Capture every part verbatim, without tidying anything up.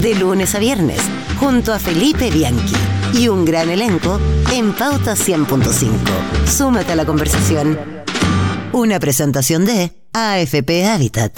de lunes a viernes, junto a Felipe Bianchi y un gran elenco en Pauta cien punto cinco. Súmate a la conversación. Una presentación de A F P Habitat.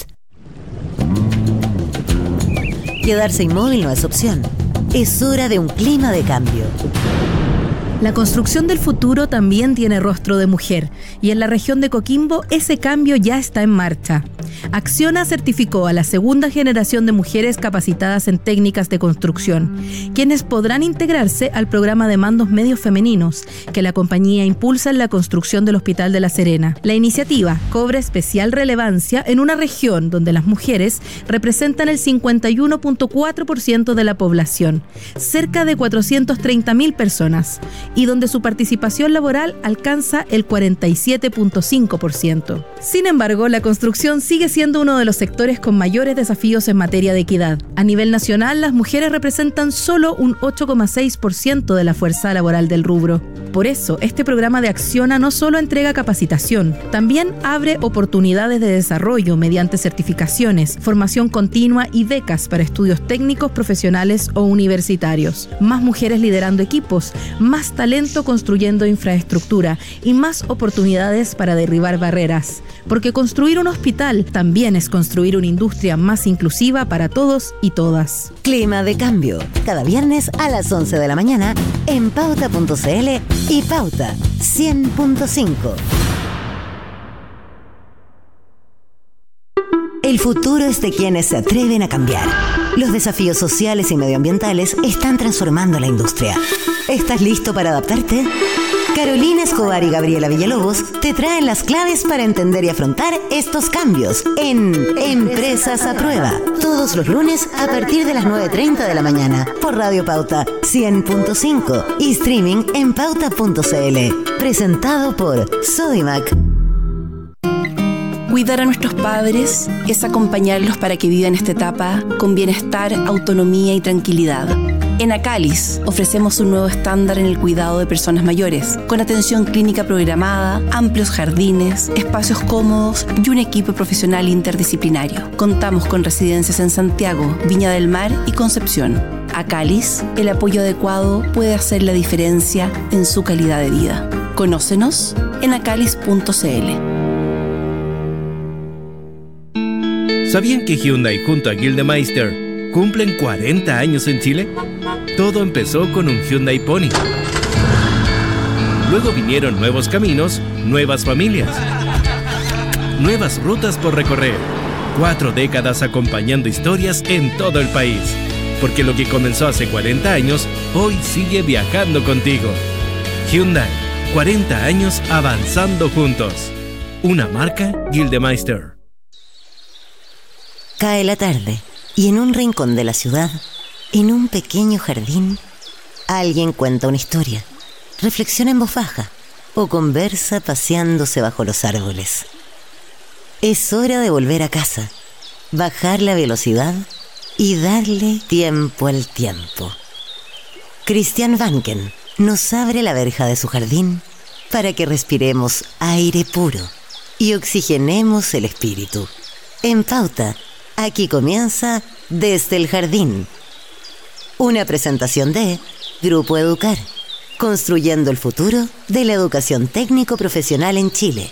Quedarse inmóvil no es opción. Es hora de un clima de cambio. La construcción del futuro también tiene rostro de mujer, y en la región de Coquimbo ese cambio ya está en marcha. Acciona certificó a la segunda generación de mujeres capacitadas en técnicas de construcción, quienes podrán integrarse al programa de mandos medios femeninos que la compañía impulsa en la construcción del Hospital de La Serena. La iniciativa cobra especial relevancia en una región donde las mujeres representan el cincuenta y uno punto cuatro por ciento de la población, cerca de cuatrocientas treinta mil personas, y donde su participación laboral alcanza el cuarenta y siete punto cinco por ciento. Sin embargo, la construcción sigue siendo uno de los sectores con mayores desafíos en materia de equidad. A nivel nacional, las mujeres representan solo un ocho coma seis por ciento de la fuerza laboral del rubro. Por eso, este programa de Acciona no solo entrega capacitación, también abre oportunidades de desarrollo mediante certificaciones, formación continua y becas para estudios técnicos, profesionales o universitarios. Más mujeres liderando equipos, más talento construyendo infraestructura y más oportunidades para derribar barreras. Porque construir un hospital también es construir una industria más inclusiva para todos y todas. Clima de cambio, cada viernes a las once de la mañana en pauta punto c l y Pauta cien punto cinco. El futuro es de quienes se atreven a cambiar. Los desafíos sociales y medioambientales están transformando la industria. ¿Estás listo para adaptarte? Carolina Escobar y Gabriela Villalobos te traen las claves para entender y afrontar estos cambios en Empresas a Prueba, todos los lunes a partir de las nueve treinta de la mañana por Radio Pauta cien punto cinco y streaming en pauta punto c l. Presentado por Sodimac. Cuidar a nuestros padres es acompañarlos para que vivan esta etapa con bienestar, autonomía y tranquilidad. En Acalis ofrecemos un nuevo estándar en el cuidado de personas mayores, con atención clínica programada, amplios jardines, espacios cómodos y un equipo profesional interdisciplinario. Contamos con residencias en Santiago, Viña del Mar y Concepción. Acalis, el apoyo adecuado puede hacer la diferencia en su calidad de vida. Conócenos en acalis punto c l. ¿Sabían que Hyundai junto a Gildemeister cumplen cuarenta años en Chile? Todo empezó con un Hyundai Pony. Luego vinieron nuevos caminos, nuevas familias, nuevas rutas por recorrer. Cuatro décadas acompañando historias en todo el país. Porque lo que comenzó hace cuarenta años, hoy sigue viajando contigo. Hyundai, cuarenta años avanzando juntos. Una marca Gildemeister. Cae la tarde y en un rincón de la ciudad, en un pequeño jardín, alguien cuenta una historia, reflexiona en voz baja o conversa paseándose bajo los árboles. Es hora de volver a casa, bajar la velocidad y darle tiempo al tiempo. Christian Vanken nos abre la verja de su jardín para que respiremos aire puro y oxigenemos el espíritu. En Pauta, aquí comienza Desde el Jardín. Una presentación de Grupo Educar, construyendo el futuro de la educación técnico-profesional en Chile.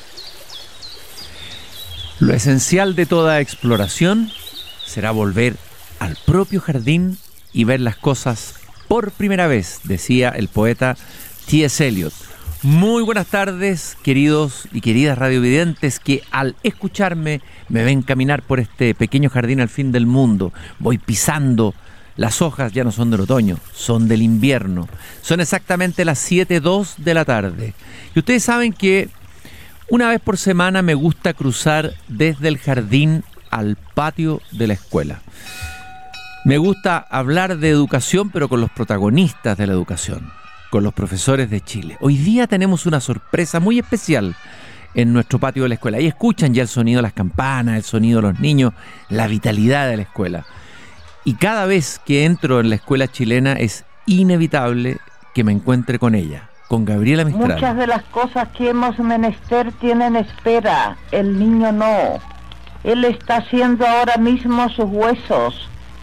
Lo esencial de toda exploración será volver al propio jardín y ver las cosas por primera vez, decía el poeta T S Eliot. Muy buenas tardes, queridos y queridas radiovidentes que al escucharme me ven caminar por este pequeño jardín al fin del mundo. Voy pisando, las hojas ya no son del otoño, son del invierno. Son exactamente las siete dos de la tarde. Y ustedes saben que una vez por semana me gusta cruzar desde el jardín al patio de la escuela. Me gusta hablar de educación, pero con los protagonistas de la educación, con los profesores de Chile. Hoy día tenemos una sorpresa muy especial en nuestro patio de la escuela. Ahí escuchan ya el sonido de las campanas, el sonido de los niños, la vitalidad de la escuela. Y cada vez que entro en la escuela chilena es inevitable que me encuentre con ella, con Gabriela Mistral. Muchas de las cosas que hemos menester tienen espera, el niño no. Él está haciendo ahora mismo sus huesos,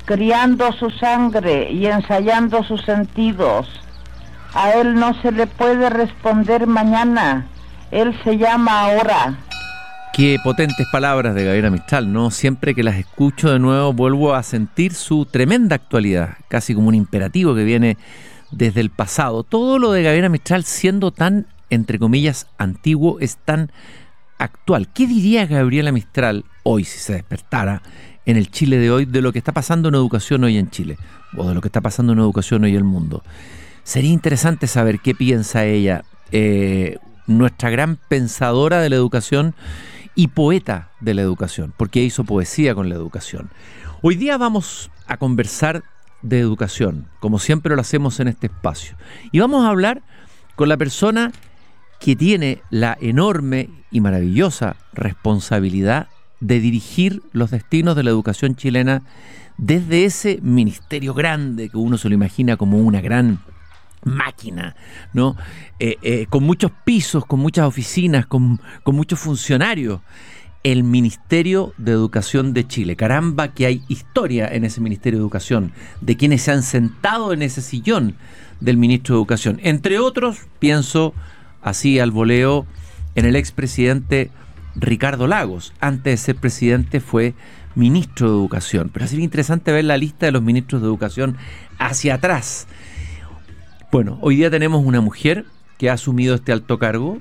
criando su sangre y ensayando sus sentidos. A él no se le puede responder mañana, él se llama ahora. Qué potentes palabras de Gabriela Mistral, ¿no? Siempre que las escucho de nuevo vuelvo a sentir su tremenda actualidad, casi como un imperativo que viene desde el pasado. Todo lo de Gabriela Mistral, siendo tan, entre comillas, antiguo, es tan actual. ¿Qué diría Gabriela Mistral hoy, si se despertara en el Chile de hoy, de lo que está pasando en educación hoy en Chile, o de lo que está pasando en educación hoy en el mundo? Sería interesante saber qué piensa ella, eh, nuestra gran pensadora de la educación y poeta de la educación, porque hizo poesía con la educación. Hoy día vamos a conversar de educación, como siempre lo hacemos en este espacio, y vamos a hablar con la persona que tiene la enorme y maravillosa responsabilidad de dirigir los destinos de la educación chilena desde ese ministerio grande que uno se lo imagina como una gran máquina, ¿no? Eh, eh, con muchos pisos, con muchas oficinas, con, con muchos funcionarios. El Ministerio de Educación de Chile. Caramba, que hay historia en ese Ministerio de Educación, de quienes se han sentado en ese sillón del Ministro de Educación. Entre otros, pienso así al voleo en el expresidente Ricardo Lagos. Antes de ser presidente fue ministro de Educación. Pero sería interesante ver la lista de los ministros de Educación hacia atrás. Bueno, hoy día tenemos una mujer que ha asumido este alto cargo,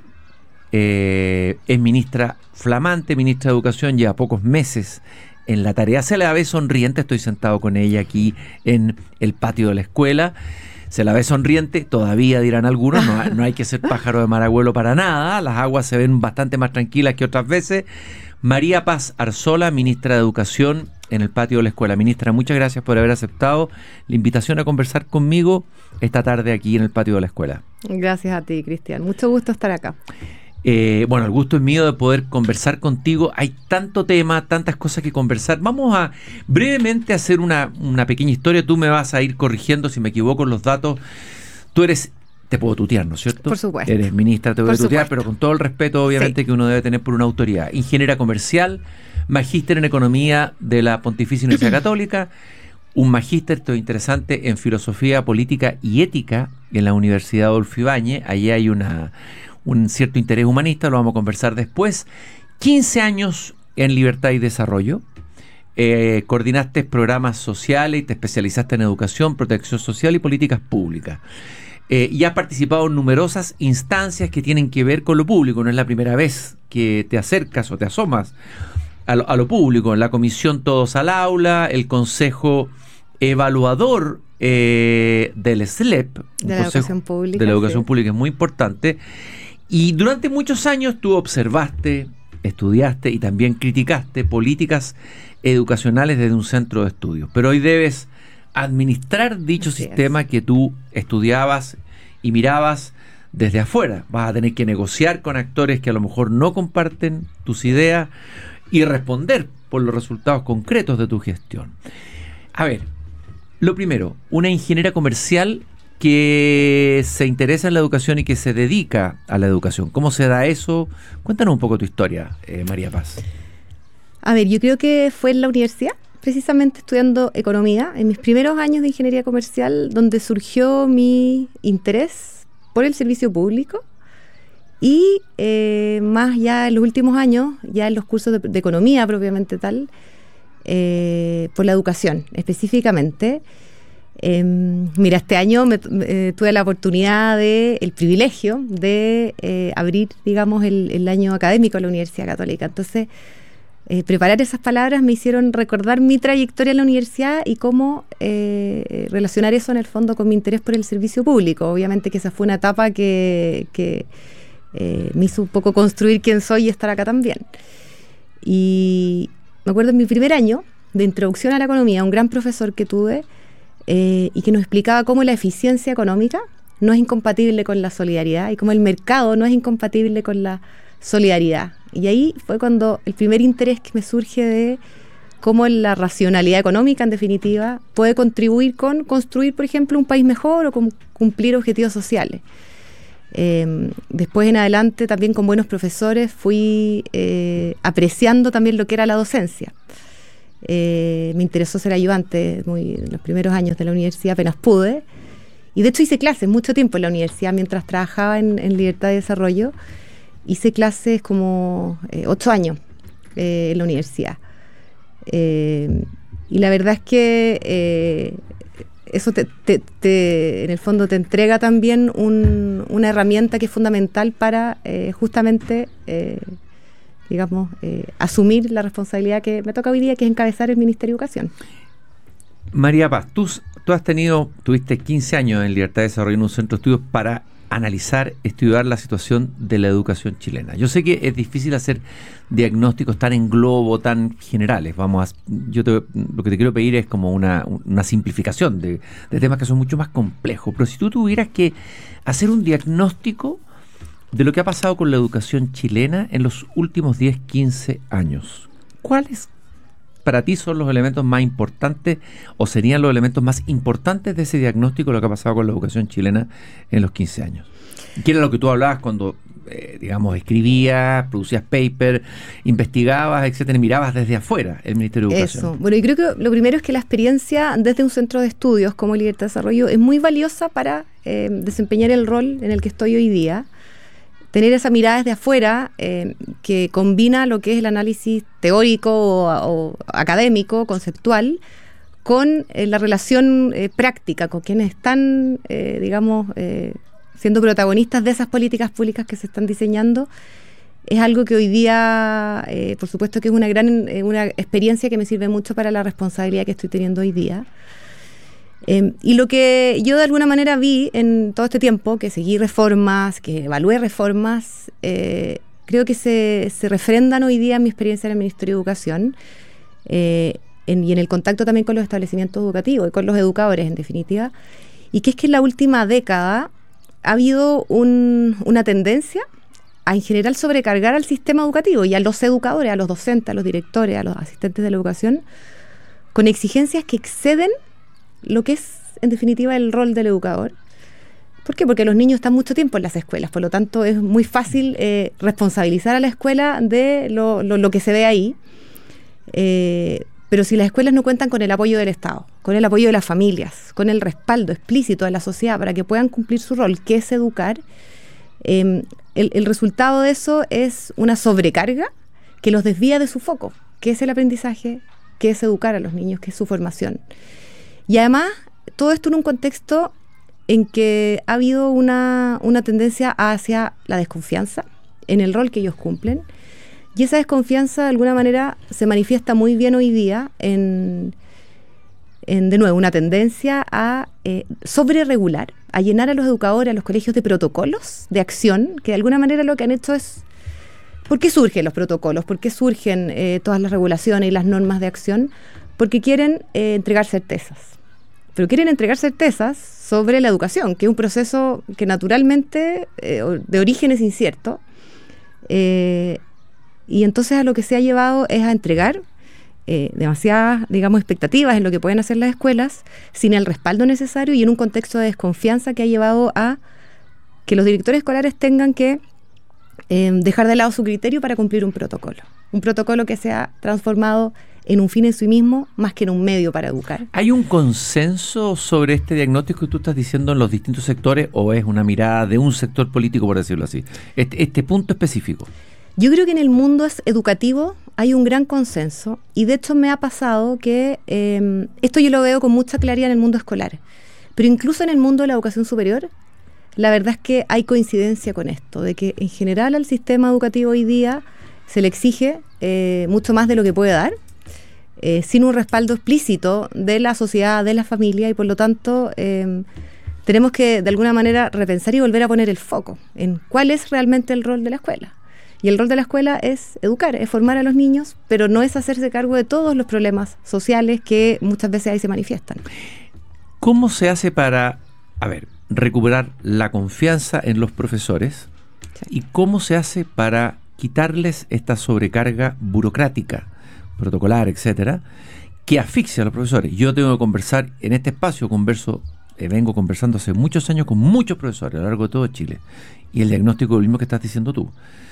eh, es ministra flamante, ministra de Educación, lleva pocos meses en la tarea, se la ve sonriente, estoy sentado con ella aquí en el patio de la escuela, se la ve sonriente, todavía dirán algunos, no, no hay que ser pájaro de mal agüero para nada, las aguas se ven bastante más tranquilas que otras veces. María Paz Arzola, ministra de Educación, en el patio de la escuela. Ministra, muchas gracias por haber aceptado la invitación a conversar conmigo esta tarde aquí en el patio de la escuela. Gracias a ti, Cristian. Mucho gusto estar acá. Eh, bueno, el gusto es mío de poder conversar contigo. Hay tanto tema, tantas cosas que conversar. Vamos a brevemente hacer una, una pequeña historia. Tú me vas a ir corrigiendo si me equivoco en los datos. Tú eres... Te puedo tutear, ¿no es cierto? Por supuesto. Eres ministra, te voy a tutear, pero con todo el respeto, obviamente, sí, que uno debe tener por una autoridad. Ingeniera comercial, magíster en economía de la Pontificia Universidad Católica, un magíster, esto es interesante, en filosofía política y ética en la Universidad Adolfo Ibáñez. Allí hay una, un cierto interés humanista, lo vamos a conversar después. quince años en libertad y desarrollo. Eh, coordinaste programas sociales y te especializaste en educación, protección social y políticas públicas. Eh, y has participado en numerosas instancias que tienen que ver con lo público. No es la primera vez que te acercas o te asomas a lo, a lo público. En la comisión Todos al Aula, el consejo evaluador eh, del S L E P, de la educación pública, de la educación sí. pública, es muy importante. Y durante muchos años tú observaste, estudiaste y también criticaste políticas educacionales desde un centro de estudios. Pero hoy debes administrar dicho Así sistema es. que tú estudiabas y mirabas desde afuera. Vas a tener que negociar con actores que a lo mejor no comparten tus ideas y responder por los resultados concretos de tu gestión. A ver, lo primero, una ingeniera comercial que se interesa en la educación y que se dedica a la educación. ¿Cómo se da eso? Cuéntanos un poco tu historia, eh, María Paz. A ver, yo creo que fue en la universidad, precisamente estudiando economía, en mis primeros años de ingeniería comercial, donde surgió mi interés por el servicio público y eh, más ya en los últimos años, ya en los cursos de, de economía propiamente tal, eh, por la educación específicamente. Eh, mira, este año me, eh, tuve la oportunidad, de, el privilegio de eh, abrir, digamos, el, el año académico en la Universidad Católica. Entonces, Eh, preparar esas palabras me hicieron recordar mi trayectoria en la universidad y cómo eh, relacionar eso en el fondo con mi interés por el servicio público. Obviamente que esa fue una etapa que, que eh, me hizo un poco construir quién soy y estar acá también. Y me acuerdo en mi primer año de introducción a la economía, un gran profesor que tuve eh, y que nos explicaba cómo la eficiencia económica no es incompatible con la solidaridad y cómo el mercado no es incompatible con la solidaridad. Y ahí fue cuando el primer interés que me surge de cómo la racionalidad económica, en definitiva, puede contribuir con construir, por ejemplo, un país mejor o con cumplir objetivos sociales. Eh, después en adelante, también con buenos profesores, fui eh, apreciando también lo que era la docencia. Eh, me interesó ser ayudante muy, en los primeros años de la universidad, apenas pude. Y de hecho hice clases mucho tiempo en la universidad mientras trabajaba en, en Libertad de Desarrollo. Hice clases como eh, ocho años eh, en la universidad. Eh, y la verdad es que eh, eso te, te, te, en el fondo te entrega también un, una herramienta que es fundamental para eh, justamente, eh, digamos, eh, asumir la responsabilidad que me toca hoy día, que es encabezar el Ministerio de Educación. María Paz, tú, tú has tenido, tuviste quince años en Libertad de Desarrollo en un centro de estudios para analizar, estudiar la situación de la educación chilena. Yo sé que es difícil hacer diagnósticos tan en globo, tan generales. Vamos a, yo te, lo que te quiero pedir es como una, una simplificación de, de temas que son mucho más complejos. Pero si tú tuvieras que hacer un diagnóstico de lo que ha pasado con la educación chilena en los últimos diez, quince años, ¿cuáles para ti son los elementos más importantes o serían los elementos más importantes de ese diagnóstico de lo que ha pasado con la educación chilena en los quince años? ¿Qué era lo que tú hablabas cuando, eh, digamos, escribías, producías paper, investigabas, etcétera, y mirabas desde afuera el Ministerio de Educación? Eso. Bueno, yo creo que lo primero es que la experiencia desde un centro de estudios como Libertad de Desarrollo es muy valiosa para eh, desempeñar el rol en el que estoy hoy día. Tener esa mirada desde afuera eh, que combina lo que es el análisis teórico o, o académico, conceptual, con eh, la relación eh, práctica, con quienes están, eh, digamos, eh, siendo protagonistas de esas políticas públicas que se están diseñando, es algo que hoy día, eh, por supuesto que es una gran eh, una experiencia que me sirve mucho para la responsabilidad que estoy teniendo hoy día. Eh, y lo que yo de alguna manera vi en todo este tiempo, que seguí reformas, que evalué reformas, eh, creo que se, se refrendan hoy día en mi experiencia en el Ministerio de Educación eh, en, y en el contacto también con los establecimientos educativos y con los educadores en definitiva, y que es que en la última década ha habido un, una tendencia a en general sobrecargar al sistema educativo y a los educadores, a los docentes, a los directores, a los asistentes de la educación, con exigencias que exceden lo que es, en definitiva, el rol del educador. ¿Por qué? Porque los niños están mucho tiempo en las escuelas, por lo tanto es muy fácil eh, responsabilizar a la escuela de lo, lo, lo que se ve ahí. Eh, pero si las escuelas no cuentan con el apoyo del Estado, con el apoyo de las familias, con el respaldo explícito de la sociedad para que puedan cumplir su rol, que es educar, eh, el, el resultado de eso es una sobrecarga que los desvía de su foco, que es el aprendizaje, que es educar a los niños, que es su formación. Y además, todo esto en un contexto en que ha habido una, una tendencia hacia la desconfianza en el rol que ellos cumplen. Y esa desconfianza, de alguna manera, se manifiesta muy bien hoy día en, en de nuevo, una tendencia a eh, sobreregular, a llenar a los educadores, a los colegios de protocolos de acción, que de alguna manera lo que han hecho es... ¿Por qué surgen los protocolos? ¿Por qué surgen eh, todas las regulaciones y las normas de acción? Porque quieren eh, entregar certezas. Pero quieren entregar certezas sobre la educación, que es un proceso que naturalmente eh, de origen es incierto. Eh, y entonces a lo que se ha llevado es a entregar eh, demasiadas, digamos, expectativas en lo que pueden hacer las escuelas sin el respaldo necesario y en un contexto de desconfianza que ha llevado a que los directores escolares tengan que eh, dejar de lado su criterio para cumplir un protocolo. Un protocolo que se ha transformado en un fin en sí mismo más que en un medio para educar. ¿Hay un consenso sobre este diagnóstico que tú estás diciendo en los distintos sectores o es una mirada de un sector político, por decirlo así? Este, este punto específico. Yo creo que en el mundo educativo hay un gran consenso y de hecho me ha pasado que eh, esto yo lo veo con mucha claridad en el mundo escolar, pero incluso en el mundo de la educación superior, la verdad es que hay coincidencia con esto, de que en general al sistema educativo hoy día se le exige eh, mucho más de lo que puede dar, Eh, sin un respaldo explícito de la sociedad, de la familia, y por lo tanto eh, tenemos que de alguna manera repensar y volver a poner el foco en cuál es realmente el rol de la escuela. Y el rol de la escuela es educar, es formar a los niños, pero no es hacerse cargo de todos los problemas sociales que muchas veces ahí se manifiestan. ¿Cómo se hace para, a ver, recuperar la confianza en los profesores? Sí. ¿Y cómo se hace para quitarles esta sobrecarga burocrática, protocolar, etcétera, que asfixia a los profesores? Yo tengo que conversar en este espacio, converso, eh, vengo conversando hace muchos años con muchos profesores a lo largo de todo Chile, y el diagnóstico es el mismo que estás diciendo tú.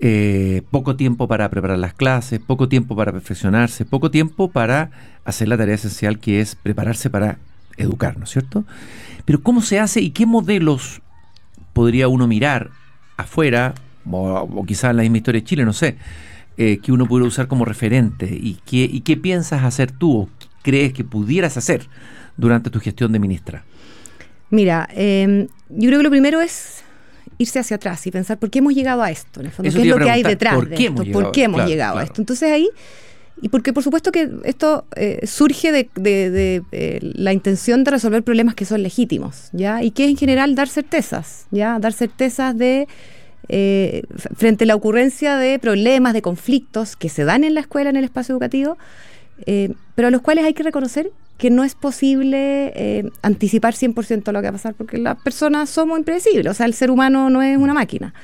eh, poco tiempo para preparar las clases, poco tiempo para perfeccionarse, poco tiempo para hacer la tarea esencial que es prepararse para educar, ¿no es cierto? Pero ¿cómo se hace y qué modelos podría uno mirar afuera, o, o quizás en la misma historia de Chile, no sé, eh, que uno pudiera usar como referente? ¿Y qué, y qué piensas hacer tú o qué crees que pudieras hacer durante tu gestión de ministra? Mira, eh, yo creo que lo primero es irse hacia atrás y pensar por qué hemos llegado a esto, en el fondo, qué es lo que hay detrás de esto, por qué hemos llegado a esto. Entonces ahí, y porque por supuesto que esto eh, surge de, de, de eh, la intención de resolver problemas que son legítimos, ¿ya? Y que en general dar certezas, ¿ya? Dar certezas de eh, frente a la ocurrencia de problemas, de conflictos que se dan en la escuela, en el espacio educativo, eh, pero a los cuales hay que reconocer que no es posible eh, anticipar cien por ciento lo que va a pasar, porque las personas somos impredecibles, o sea, el ser humano no es una máquina.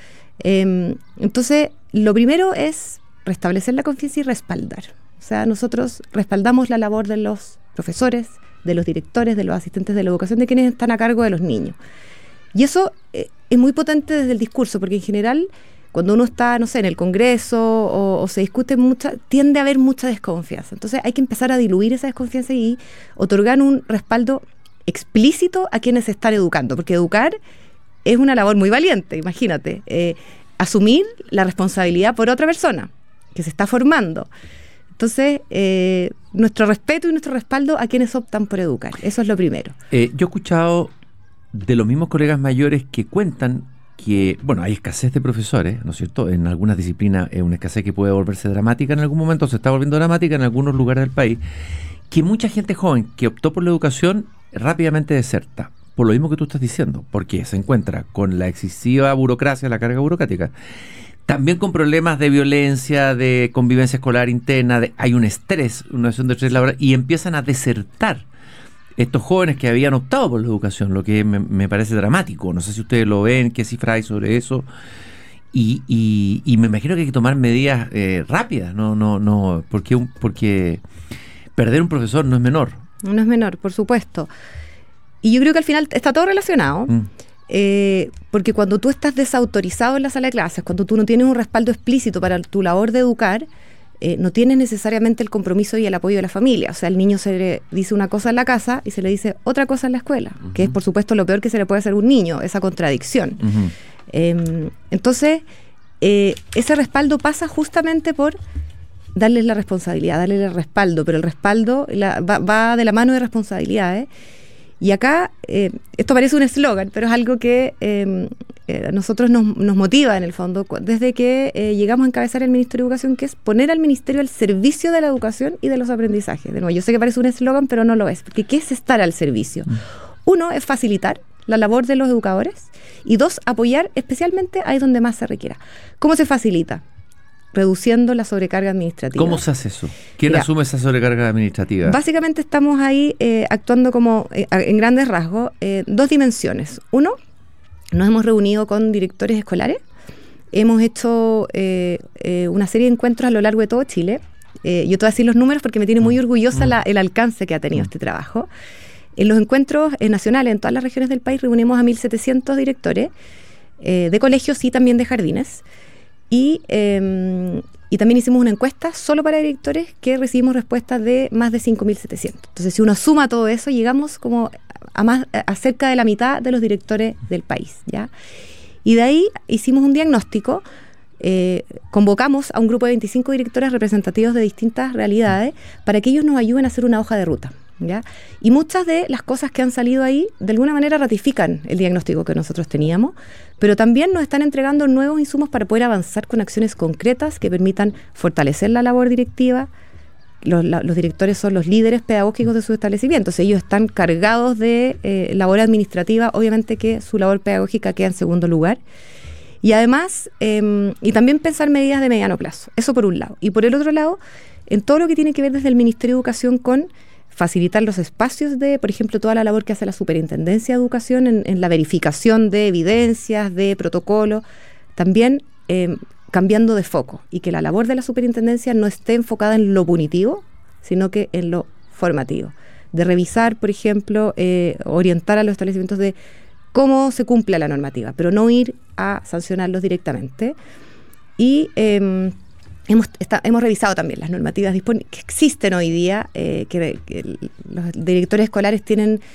Eh, entonces, lo primero es restablecer la confianza y respaldar. O sea, nosotros respaldamos la labor de los profesores, de los directores, de los asistentes de la educación, de quienes están a cargo de los niños. Y eso eh, es muy potente desde el discurso, porque en general, cuando uno está, no sé, en el Congreso o, o se discute mucha, tiende a haber mucha desconfianza. Entonces hay que empezar a diluir esa desconfianza y otorgar un respaldo explícito a quienes se están educando, porque educar es una labor muy valiente, imagínate, eh, asumir la responsabilidad por otra persona que se está formando. Entonces, eh, nuestro respeto y nuestro respaldo a quienes optan por educar. Eso es lo primero. Eh, yo he escuchado de los mismos colegas mayores que cuentan que, bueno, hay escasez de profesores, ¿no es cierto? En algunas disciplinas es una escasez que puede volverse dramática en algún momento, se está volviendo dramática en algunos lugares del país, que mucha gente joven que optó por la educación rápidamente deserta, por lo mismo que tú estás diciendo, porque se encuentra con la excesiva burocracia, la carga burocrática, también con problemas de violencia, de convivencia escolar interna, de, hay un estrés, una situación de estrés laboral, y empiezan a desertar estos jóvenes que habían optado por la educación, lo que me, me parece dramático. No sé si ustedes lo ven, qué cifra hay sobre eso, y, y, y me imagino que hay que tomar medidas eh, rápidas, no, no, no, porque, un, porque perder un profesor no es menor. No es menor, por supuesto. Y yo creo que al final está todo relacionado. Mm. Eh, porque cuando tú estás desautorizado en la sala de clases, cuando tú no tienes un respaldo explícito para tu labor de educar, eh, no tienes necesariamente el compromiso y el apoyo de la familia. O sea, al niño se le dice una cosa en la casa y se le dice otra cosa en la escuela, uh-huh. que es por supuesto lo peor que se le puede hacer a un niño, esa contradicción. Uh-huh. eh, entonces, eh, ese respaldo pasa justamente por darles la responsabilidad, darles el respaldo, pero el respaldo la, va, va de la mano de responsabilidades. Y acá, eh, esto parece un eslogan, pero es algo que eh, eh, a nosotros nos, nos motiva en el fondo, desde que eh, llegamos a encabezar el Ministerio de Educación, que es poner al Ministerio al servicio de la educación y de los aprendizajes. De nuevo, yo sé que parece un eslogan, pero no lo es, porque ¿qué es estar al servicio? Mm. Uno, es facilitar la labor de los educadores, y dos, apoyar especialmente ahí donde más se requiera. ¿Cómo se facilita? Reduciendo la sobrecarga administrativa. ¿Cómo se hace eso? ¿Quién Mira, asume esa sobrecarga administrativa? Básicamente estamos ahí eh, actuando como, eh, en grandes rasgos, eh, dos dimensiones. Uno, nos hemos reunido con directores escolares, hemos hecho eh, eh, una serie de encuentros a lo largo de todo Chile. Eh, yo te voy a decir los números porque me tiene muy orgullosa mm. la, el alcance que ha tenido mm. este trabajo. En los encuentros eh, nacionales en todas las regiones del país reunimos a mil setecientos directores eh, de colegios y también de jardines. Y, eh, y también hicimos una encuesta solo para directores que recibimos respuestas de más de cinco mil setecientos. Entonces, si uno suma todo eso, llegamos como a, más, a cerca de la mitad de los directores del país, ¿ya? Y de ahí hicimos un diagnóstico, eh, convocamos a un grupo de veinticinco directores representativos de distintas realidades para que ellos nos ayuden a hacer una hoja de ruta, ¿ya? Y muchas de las cosas que han salido ahí de alguna manera ratifican el diagnóstico que nosotros teníamos, pero también nos están entregando nuevos insumos para poder avanzar con acciones concretas que permitan fortalecer la labor directiva. Los, la, los directores son los líderes pedagógicos de sus establecimientos, ellos están cargados de eh, labor administrativa, obviamente que su labor pedagógica queda en segundo lugar. Y además, eh, y también pensar medidas de mediano plazo, eso por un lado. Y por el otro lado, en todo lo que tiene que ver desde el Ministerio de Educación con facilitar los espacios de, por ejemplo, toda la labor que hace la Superintendencia de Educación en, en la verificación de evidencias, de protocolos, también eh, cambiando de foco, y que la labor de la Superintendencia no esté enfocada en lo punitivo, sino que en lo formativo. De revisar, por ejemplo, eh, orientar a los establecimientos de cómo se cumple la normativa, pero no ir a sancionarlos directamente. Y eh, hemos, está, hemos revisado también las normativas que existen hoy día, eh, que, que los directores escolares tienen